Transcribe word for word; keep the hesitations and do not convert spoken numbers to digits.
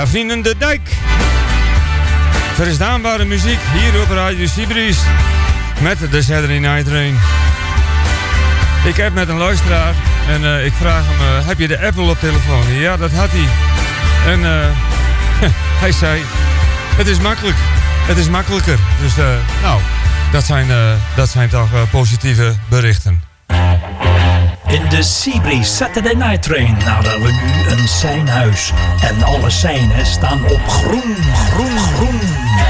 Ja, vrienden, de dijk. Verstaanbare muziek hier op Radio Seabreeze. Met de Saturday Night Train. Ik heb met een luisteraar en uh, ik vraag hem, uh, heb je de Apple op telefoon? Ja, dat had hij. En uh, hij zei, het is makkelijk. Het is makkelijker. Dus uh, nou, dat zijn, uh, dat zijn toch uh, positieve berichten. In de Seabreeze Saturday Night Train naderen we nu een seinhuis. En alle seinen staan op groen, groen, groen.